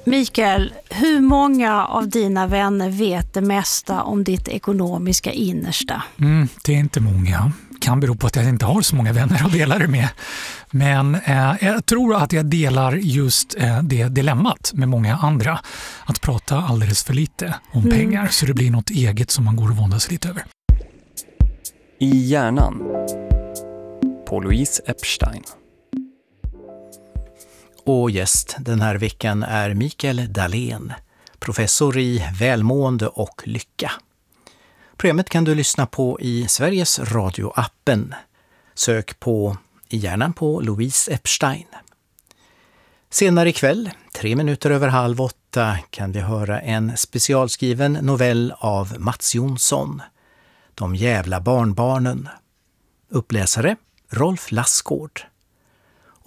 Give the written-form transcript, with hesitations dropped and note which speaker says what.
Speaker 1: Mikael, hur många av dina vänner vet det mesta om ditt ekonomiska innersta?
Speaker 2: Det är inte många. Kan bero på att jag inte har så många vänner att dela det med. Men jag tror att jag delar just det dilemmat med många andra. Att prata alldeles för lite om pengar så det blir något eget som man går och våndas lite över.
Speaker 3: I hjärnan på Louise Epstein.
Speaker 4: Och gäst den här veckan är Mikael Dahlén, professor i välmående och lycka. Programmet kan du lyssna på i Sveriges Radio-appen. Sök på I hjärnan på Louise Epstein. Senare ikväll, 7:03, kan vi höra en specialskriven novell av Mats Jonsson. De jävla barnbarnen. Uppläsare Rolf Lassgård.